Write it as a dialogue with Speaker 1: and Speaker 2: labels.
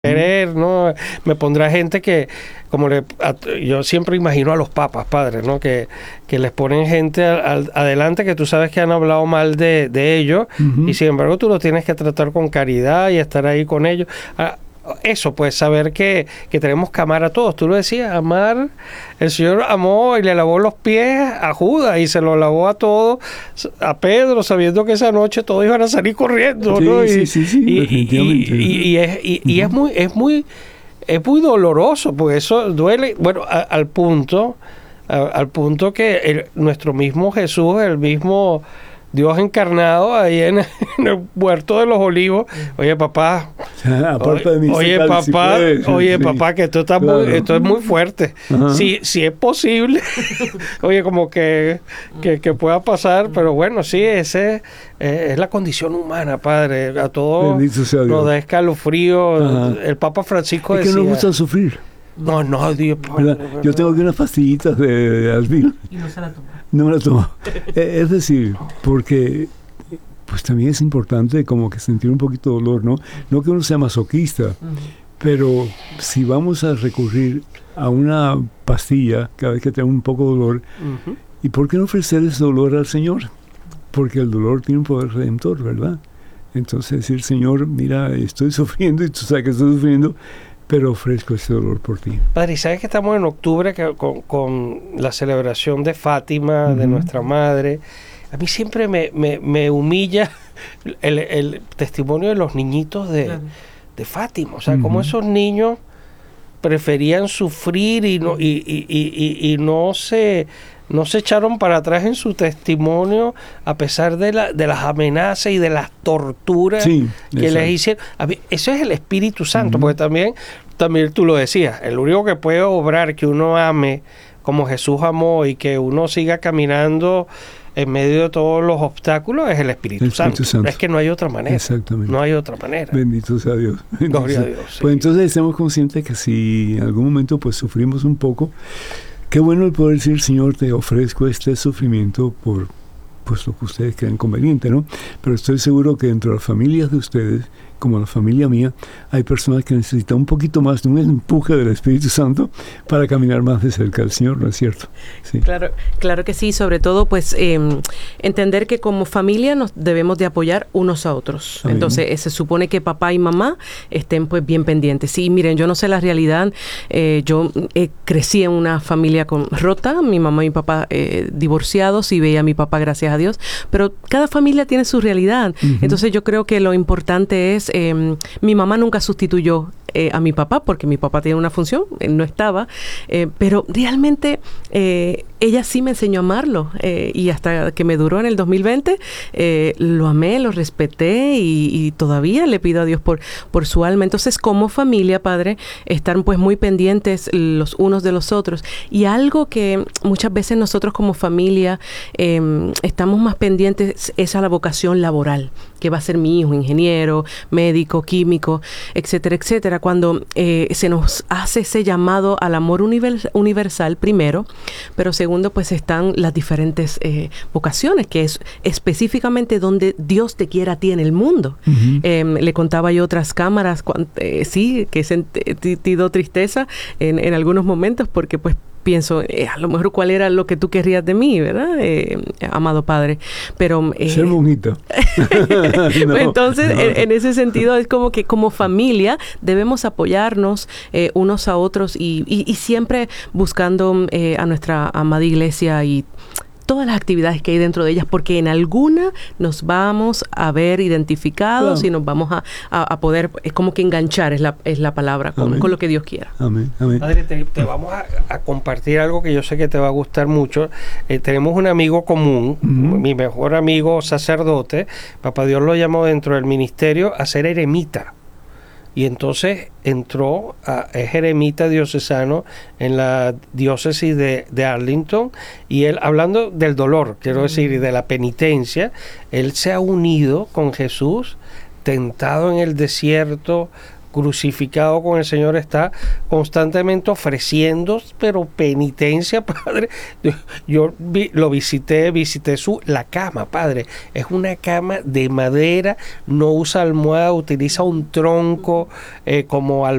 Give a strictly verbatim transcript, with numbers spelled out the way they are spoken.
Speaker 1: querer, ¿no? Me pondrá gente que, como le, a, yo siempre imagino a los papas, padres, ¿no? Que, que les ponen gente al, al, adelante que tú sabes que han hablado mal de, de ellos, uh-huh. y sin embargo tú lo tienes que tratar con caridad y estar ahí con ellos. Ah, eso, pues saber que, que tenemos que amar a todos. Tú lo decías, amar. El Señor amó y le lavó los pies a Judas y se lo lavó a todos, a Pedro, sabiendo que esa noche todos iban a salir corriendo,
Speaker 2: sí,
Speaker 1: ¿no? Y,
Speaker 2: sí, sí, sí,
Speaker 1: y,
Speaker 2: definitivamente.
Speaker 1: Y, y, y, es, y, y uh-huh. es muy, es muy, es muy doloroso, porque eso duele, bueno, a, al punto, a, al punto que el, nuestro mismo Jesús, el mismo Dios encarnado ahí en, en el huerto de los olivos. Oye, papá.
Speaker 2: Aparte de mí,
Speaker 1: oye, papá, si puedes, oye, sí, papá, que esto está claro. muy, esto es muy fuerte. Si, si es posible, oye, como que, que, que pueda pasar, pero bueno, sí, ese eh, es la condición humana, padre. A todos nos da escalofrío. Ajá. El Papa Francisco
Speaker 2: es
Speaker 1: decía.
Speaker 2: Es que nos gusta sufrir.
Speaker 1: No, no, Dios.
Speaker 2: ¿verdad? Yo tengo aquí unas pastillitas de Advil.
Speaker 3: Y no se la toma.
Speaker 2: No me la tomo. Es decir, porque pues también es importante como que sentir un poquito de dolor, ¿no? No que uno sea masoquista, uh-huh. pero si vamos a recurrir a una pastilla cada vez que tengo un poco de dolor, uh-huh. ¿y por qué no ofrecer ese dolor al Señor? Porque el dolor tiene un poder redentor, ¿verdad? Entonces decir, Señor, mira, estoy sufriendo y tú sabes que estoy sufriendo, pero ofrezco ese dolor por ti.
Speaker 1: Padre, ¿sabes que estamos en octubre que, con, con la celebración de Fátima, uh-huh. de nuestra madre? A mí siempre me, me, me humilla el, el testimonio de los niñitos de, uh-huh. de Fátima. O sea, uh-huh. cómo esos niños preferían sufrir y no, y, y, y, y, y no se... no se echaron para atrás en su testimonio a pesar de, la, de las amenazas y de las torturas
Speaker 2: sí,
Speaker 1: que les hicieron. A mí, eso es el Espíritu Santo, uh-huh. porque también, también tú lo decías, el único que puede obrar que uno ame como Jesús amó y que uno siga caminando en medio de todos los obstáculos es el Espíritu, el Espíritu Santo. Santo. Es que no hay otra manera.
Speaker 2: Exactamente.
Speaker 1: No hay otra manera.
Speaker 2: Bendito sea Dios. Bendito
Speaker 1: Gloria
Speaker 2: sea.
Speaker 1: a Dios. Sí.
Speaker 2: Pues entonces estemos conscientes que si en algún momento pues sufrimos un poco, qué bueno el poder decir, Señor, te ofrezco este sufrimiento por pues lo que ustedes crean conveniente, ¿no? Pero estoy seguro que dentro de las familias de ustedes, como la familia mía, hay personas que necesitan un poquito más de un empuje del Espíritu Santo para caminar más de cerca al Señor, ¿no es cierto?
Speaker 3: Sí. Claro, claro que sí, sobre todo pues eh, entender que como familia nos debemos de apoyar unos a otros. Amén. Entonces eh, se supone que papá y mamá estén pues bien pendientes. Sí, miren, yo no sé la realidad, eh, yo eh, crecí en una familia con rota, mi mamá y mi papá eh, divorciados y veía a mi papá, gracias a Dios, pero cada familia tiene su realidad. Uh-huh. Entonces yo creo que lo importante es Eh, mi mamá nunca sustituyó eh, a mi papá porque mi papá tiene una función, él no estaba, eh, pero realmente eh, ella sí me enseñó a amarlo eh, y hasta que me duró en el dos mil veinte eh, lo amé, lo respeté y, y todavía le pido a Dios por, por su alma. Entonces como familia, padre, estar pues muy pendientes los unos de los otros y algo que muchas veces nosotros como familia eh, estamos más pendientes es a la vocación laboral, que va a ser mi hijo, ingeniero, médico, químico, etcétera, etcétera. Cuando eh, se nos hace ese llamado al amor univers- universal primero, pero segundo, pues están las diferentes eh, vocaciones, que es específicamente donde Dios te quiere a ti en el mundo. Uh-huh. Eh, le contaba yo otras cámaras, cuando, eh, sí, que he sentido tristeza en, en algunos momentos, porque pues pienso, eh, a lo mejor cuál era lo que tú querrías de mí, ¿verdad? Eh, amado Padre. Pero... Eh,
Speaker 2: ser bonita.
Speaker 3: no, entonces, no. En, en ese sentido, es como que como familia debemos apoyarnos eh, unos a otros y, y, y siempre buscando eh, a nuestra amada iglesia y todas las actividades que hay dentro de ellas, porque en alguna nos vamos a ver identificados, claro, y nos vamos a, a, a poder, es como que enganchar, es la, es la palabra, con, con lo que Dios quiera.
Speaker 2: Amén, amén.
Speaker 1: Padre, te, te vamos a, a compartir algo que yo sé que te va a gustar mucho. Eh, tenemos un amigo común, uh-huh. mi mejor amigo sacerdote, Papá Dios lo llamó dentro del ministerio a ser eremita. Y entonces entró, a, es eremita diocesano en la diócesis de, de Arlington, y él, hablando del dolor, quiero mm. decir, y de la penitencia, él se ha unido con Jesús, tentado en el desierto crucificado con el Señor, está constantemente ofreciendo, pero penitencia, Padre. Yo, yo vi, lo visité, visité su la cama, Padre. Es una cama de madera, no usa almohada, utiliza un tronco eh, como almohada